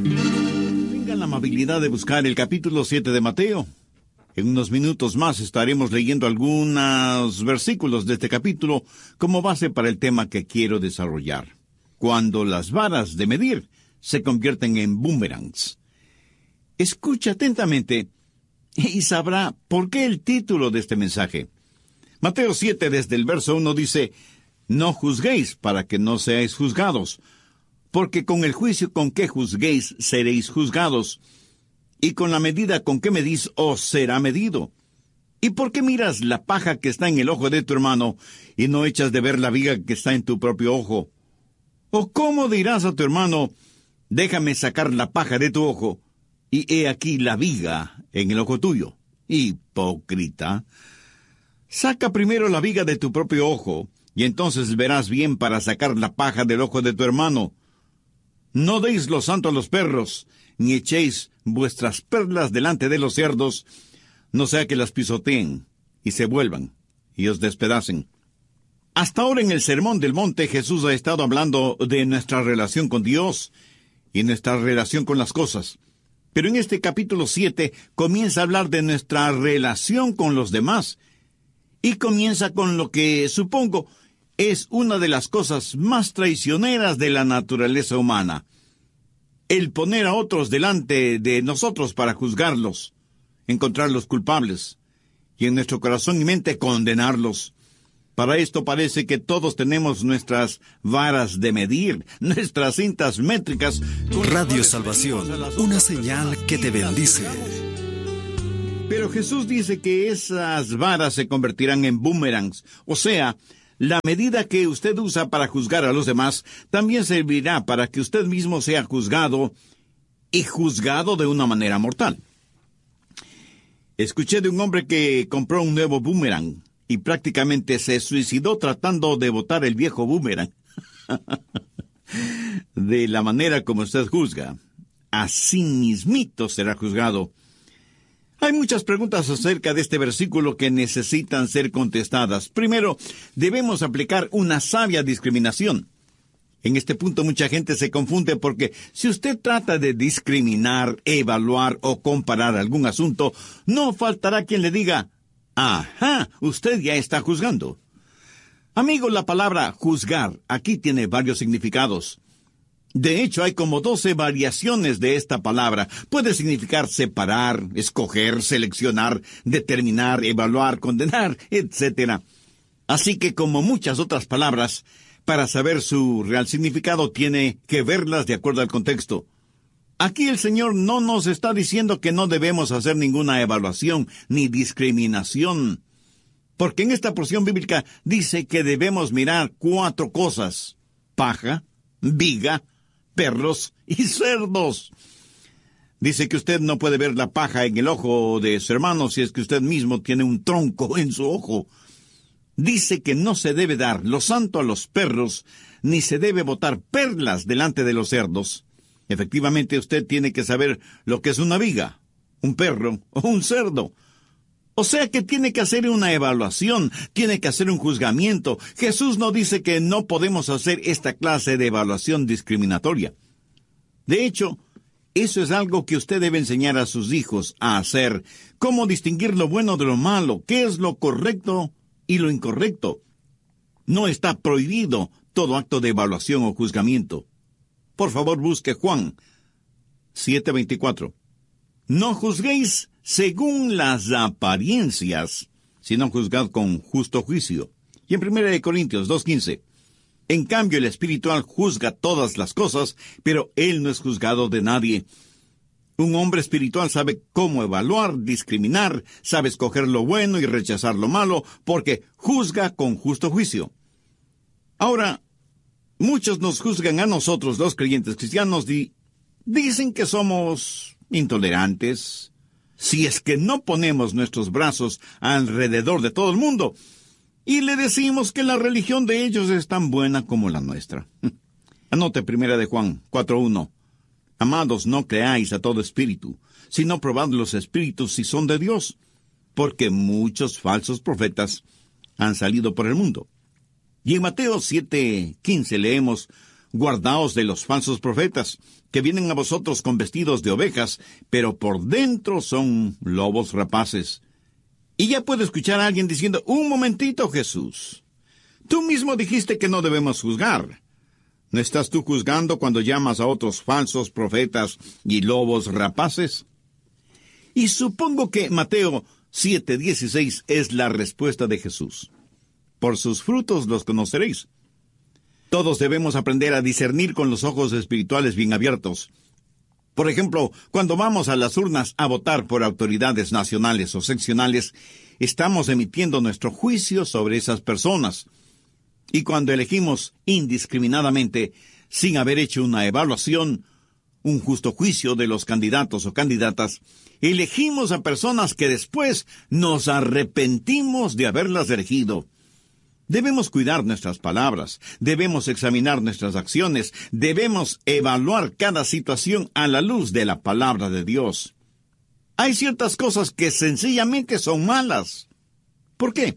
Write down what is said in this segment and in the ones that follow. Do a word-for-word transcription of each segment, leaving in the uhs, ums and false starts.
Tengan la amabilidad de buscar el capítulo siete de Mateo. En unos minutos más estaremos leyendo algunos versículos de este capítulo como base para el tema que quiero desarrollar. Cuando las varas de medir se convierten en boomerangs. Escucha atentamente y sabrá por qué el título de este mensaje. Mateo siete, desde el verso uno, dice: No juzguéis para que no seáis juzgados, porque con el juicio con que juzguéis seréis juzgados, y con la medida con que medís os será medido. ¿Y por qué miras la paja que está en el ojo de tu hermano, y no echas de ver la viga que está en tu propio ojo? ¿O cómo dirás a tu hermano: déjame sacar la paja de tu ojo, y he aquí la viga en el ojo tuyo? Hipócrita. Saca primero la viga de tu propio ojo, y entonces verás bien para sacar la paja del ojo de tu hermano. No deis lo santo a los perros, ni echéis vuestras perlas delante de los cerdos, no sea que las pisoteen y se vuelvan y os despedacen. Hasta ahora en el Sermón del Monte Jesús ha estado hablando de nuestra relación con Dios y nuestra relación con las cosas. Pero en este capítulo siete comienza a hablar de nuestra relación con los demás, y comienza con lo que, supongo, es una de las cosas más traicioneras de la naturaleza humana: el poner a otros delante de nosotros para juzgarlos, encontrarlos culpables, y en nuestro corazón y mente condenarlos. Para esto parece que todos tenemos nuestras varas de medir, nuestras cintas métricas. Radio Salvación, una señal que te bendice. Pero Jesús dice que esas varas se convertirán en boomerangs, o sea, la medida que usted usa para juzgar a los demás también servirá para que usted mismo sea juzgado, y juzgado de una manera mortal. Escuché de un hombre que compró un nuevo boomerang y prácticamente se suicidó tratando de botar el viejo boomerang. De la manera como usted juzga, así mismito será juzgado. Hay muchas preguntas acerca de este versículo que necesitan ser contestadas. Primero, debemos aplicar una sabia discriminación. En este punto mucha gente se confunde porque si usted trata de discriminar, evaluar o comparar algún asunto, no faltará quien le diga: «Ajá, usted ya está juzgando». Amigo, la palabra juzgar aquí tiene varios significados. De hecho, hay como doce variaciones de esta palabra. Puede significar separar, escoger, seleccionar, determinar, evaluar, condenar, etcétera. Así que, como muchas otras palabras, para saber su real significado tiene que verlas de acuerdo al contexto. Aquí el Señor no nos está diciendo que no debemos hacer ninguna evaluación ni discriminación, porque en esta porción bíblica dice que debemos mirar cuatro cosas: paja, viga, perros y cerdos. Dice que usted no puede ver la paja en el ojo de su hermano si es que usted mismo tiene un tronco en su ojo. Dice que no se debe dar lo santo a los perros, ni se debe botar perlas delante de los cerdos. Efectivamente, usted tiene que saber lo que es una viga, un perro o un cerdo. O sea que tiene que hacer una evaluación, tiene que hacer un juzgamiento. Jesús no dice que no podemos hacer esta clase de evaluación discriminatoria. De hecho, eso es algo que usted debe enseñar a sus hijos a hacer: cómo distinguir lo bueno de lo malo, qué es lo correcto y lo incorrecto. No está prohibido todo acto de evaluación o juzgamiento. Por favor, busque Juan siete veinticuatro. No juzguéis según las apariencias, sino juzgad con justo juicio. Y en primera de Corintios dos quince. En cambio, el espiritual juzga todas las cosas, pero él no es juzgado de nadie. Un hombre espiritual sabe cómo evaluar, discriminar, sabe escoger lo bueno y rechazar lo malo, porque juzga con justo juicio. Ahora, muchos nos juzgan a nosotros, los creyentes cristianos, y dicen que somos intolerantes, si es que no ponemos nuestros brazos alrededor de todo el mundo, y le decimos que la religión de ellos es tan buena como la nuestra. Anote primera de Juan cuatro uno. Amados, no creáis a todo espíritu, sino probad los espíritus si son de Dios, porque muchos falsos profetas han salido por el mundo. Y en Mateo siete quince leemos: Guardaos de los falsos profetas, que vienen a vosotros con vestidos de ovejas, pero por dentro son lobos rapaces. Y ya puedo escuchar a alguien diciendo, un momentito, Jesús. Tú mismo dijiste que no debemos juzgar. ¿No estás tú juzgando cuando llamas a otros falsos profetas y lobos rapaces? Y supongo que Mateo siete dieciséis es la respuesta de Jesús. Por sus frutos los conoceréis. Todos debemos aprender a discernir con los ojos espirituales bien abiertos. Por ejemplo, cuando vamos a las urnas a votar por autoridades nacionales o seccionales, estamos emitiendo nuestro juicio sobre esas personas. Y cuando elegimos indiscriminadamente, sin haber hecho una evaluación, un justo juicio de los candidatos o candidatas, elegimos a personas que después nos arrepentimos de haberlas elegido. Debemos cuidar nuestras palabras, debemos examinar nuestras acciones, debemos evaluar cada situación a la luz de la palabra de Dios. Hay ciertas cosas que sencillamente son malas. ¿Por qué?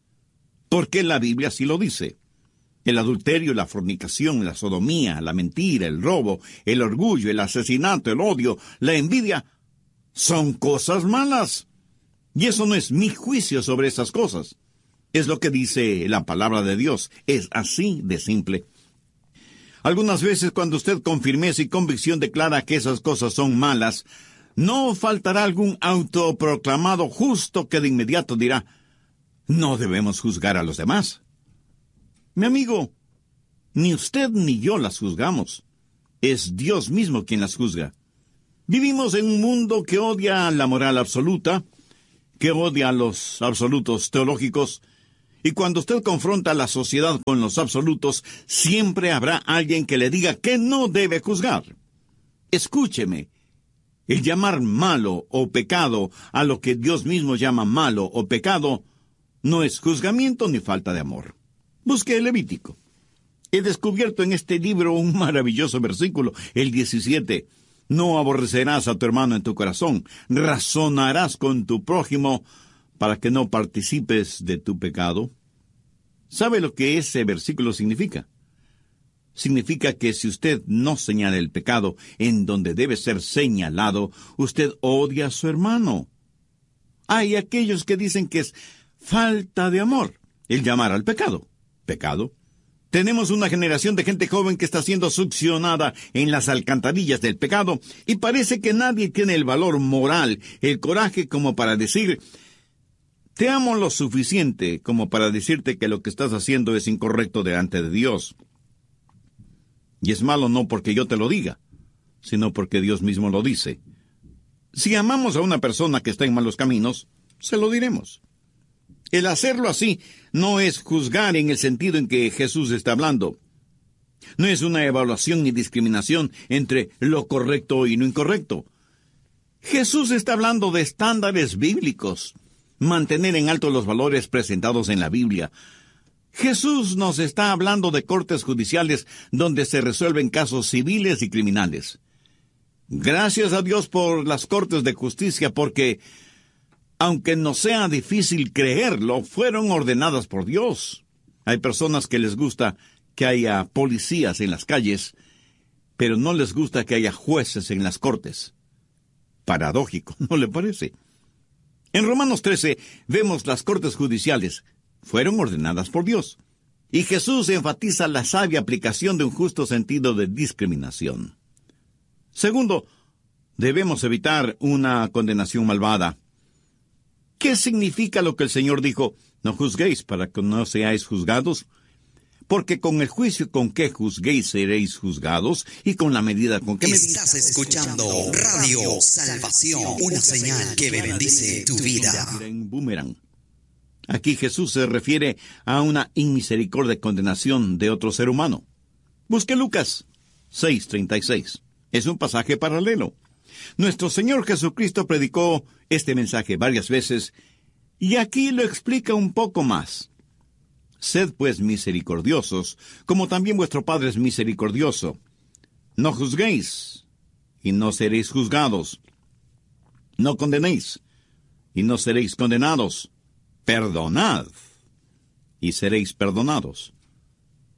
Porque la Biblia así lo dice. El adulterio, la fornicación, la sodomía, la mentira, el robo, el orgullo, el asesinato, el odio, la envidia, son cosas malas. Y eso no es mi juicio sobre esas cosas. Es lo que dice la palabra de Dios. Es así de simple. Algunas veces cuando usted con firmeza y convicción declara que esas cosas son malas, no faltará algún autoproclamado justo que de inmediato dirá, no debemos juzgar a los demás. Mi amigo, ni usted ni yo las juzgamos. Es Dios mismo quien las juzga. Vivimos en un mundo que odia la moral absoluta, que odia los absolutos teológicos, y cuando usted confronta a la sociedad con los absolutos, siempre habrá alguien que le diga que no debe juzgar. Escúcheme, el llamar malo o pecado a lo que Dios mismo llama malo o pecado no es juzgamiento ni falta de amor. Busque el Levítico. He descubierto en este libro un maravilloso versículo, el diecisiete. No aborrecerás a tu hermano en tu corazón, razonarás con tu prójimo para que no participes de tu pecado. ¿Sabe lo que ese versículo significa? Significa que si usted no señala el pecado en donde debe ser señalado, usted odia a su hermano. Hay aquellos que dicen que es falta de amor el llamar al pecado. Pecado. Tenemos una generación de gente joven que está siendo succionada en las alcantarillas del pecado y parece que nadie tiene el valor moral, el coraje como para decir, te amo lo suficiente como para decirte que lo que estás haciendo es incorrecto delante de Dios. Y es malo no porque yo te lo diga, sino porque Dios mismo lo dice. Si amamos a una persona que está en malos caminos, se lo diremos. El hacerlo así no es juzgar en el sentido en que Jesús está hablando. No es una evaluación ni discriminación entre lo correcto y lo incorrecto. Jesús está hablando de estándares bíblicos, mantener en alto los valores presentados en la Biblia. Jesús nos está hablando de cortes judiciales donde se resuelven casos civiles y criminales. Gracias a Dios por las cortes de justicia, porque aunque no sea difícil creerlo, fueron ordenadas por Dios. Hay personas que les gusta que haya policías en las calles, pero no les gusta que haya jueces en las cortes. Paradójico, ¿no le parece? En Romanos trece vemos las cortes judiciales. Fueron ordenadas por Dios. Y Jesús enfatiza la sabia aplicación de un justo sentido de discriminación. Segundo, debemos evitar una condenación malvada. ¿Qué significa lo que el Señor dijo? No juzguéis para que no seáis juzgados, porque con el juicio con que juzguéis seréis juzgados, y con la medida con que medís. Estás escuchando Radio Salvación, una señal que bendice tu vida. Boomerang. Aquí Jesús se refiere a una inmisericordia condenación de otro ser humano. Busque Lucas seis treinta y seis. Es un pasaje paralelo. Nuestro Señor Jesucristo predicó este mensaje varias veces, y aquí lo explica un poco más. Sed pues misericordiosos, como también vuestro Padre es misericordioso. No juzguéis, y no seréis juzgados. No condenéis, y no seréis condenados. Perdonad, y seréis perdonados.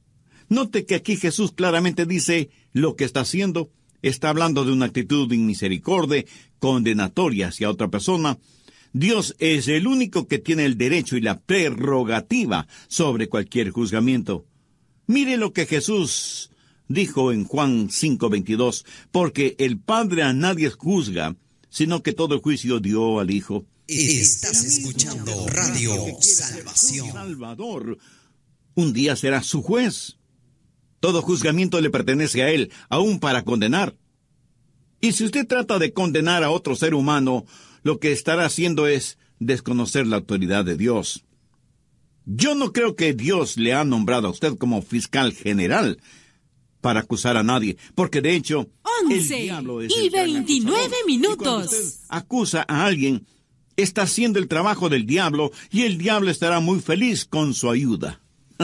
Note que aquí Jesús claramente dice lo que está haciendo. Está hablando de una actitud inmisericordia, condenatoria hacia otra persona. Dios es el único que tiene el derecho y la prerrogativa sobre cualquier juzgamiento. Mire lo que Jesús dijo en Juan cinco veintidós, porque el Padre a nadie juzga, sino que todo el juicio dio al Hijo. Estás escuchando Radio Salvación. Salvador, un día será su juez. Todo juzgamiento le pertenece a Él, aún para condenar. Y si usted trata de condenar a otro ser humano, lo que estará haciendo es desconocer la autoridad de Dios. Yo no creo que Dios le ha nombrado a usted como fiscal general para acusar a nadie, porque de hecho, once el diablo es y el gran veintinueve acusador. minutos. Y cuando usted acusa a alguien, está haciendo el trabajo del diablo, y el diablo estará muy feliz con su ayuda.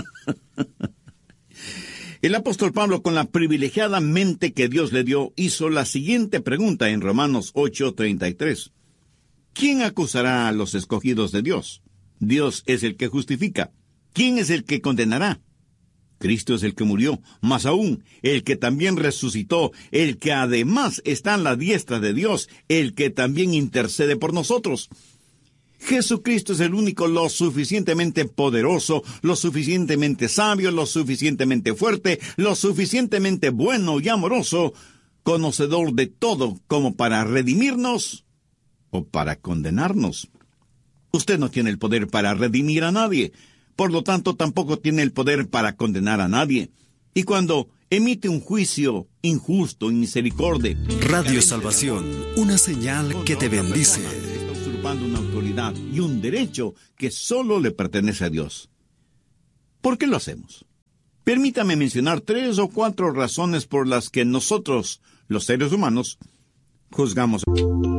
El apóstol Pablo, con la privilegiada mente que Dios le dio, hizo la siguiente pregunta en Romanos ocho treinta y tres. ¿Quién acusará a los escogidos de Dios? Dios es el que justifica. ¿Quién es el que condenará? Cristo es el que murió, más aún, el que también resucitó, el que además está a la diestra de Dios, el que también intercede por nosotros. Jesucristo es el único lo suficientemente poderoso, lo suficientemente sabio, lo suficientemente fuerte, lo suficientemente bueno y amoroso, conocedor de todo, como para redimirnos o para condenarnos. Usted no tiene el poder para redimir a nadie, por lo tanto tampoco tiene el poder para condenar a nadie. Y cuando emite un juicio injusto y misericordia, Radio Salvación, una señal que te bendice. Una autoridad y un derecho que solo le pertenece a Dios. ¿Por qué lo hacemos? Permítame mencionar tres o cuatro razones por las que nosotros, los seres humanos, juzgamos.